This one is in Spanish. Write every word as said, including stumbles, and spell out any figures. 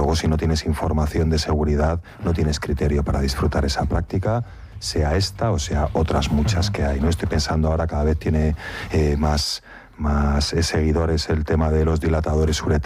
luego si no tienes información de seguridad, no tienes criterio para disfrutar esa práctica, sea esta o sea otras muchas que hay, ¿no? Estoy pensando ahora cada vez tiene eh, más, más eh, seguidores el tema de los dilatadores uretrales